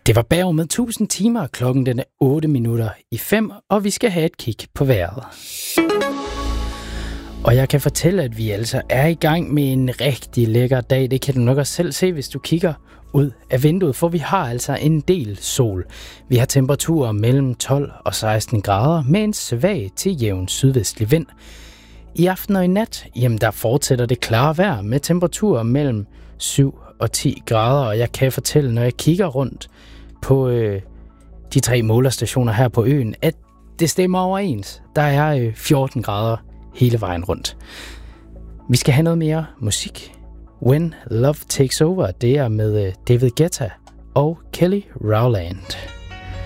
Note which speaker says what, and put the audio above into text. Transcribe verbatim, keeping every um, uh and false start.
Speaker 1: Det var Berg med tusind timer, klokken den er otte minutter i fem, og vi skal have et kig på vejret. Og jeg kan fortælle, at vi altså er i gang med en rigtig lækker dag. Det kan du nok også selv se, hvis du kigger ud af vinduet, for vi har altså en del sol. Vi har temperaturer mellem tolv og seksten grader med en svag til jævn sydvestlig vind. I aften og i nat, jamen der fortsætter det klare vejr med temperaturer mellem syv og ti grader, og jeg kan fortælle, når jeg kigger rundt på øh, de tre målerstationer her på øen, at det stemmer overens. Der er øh, fjorten grader hele vejen rundt. Vi skal have noget mere musik. When Love Takes Over, det er med øh, David Guetta og Kelly Rowland.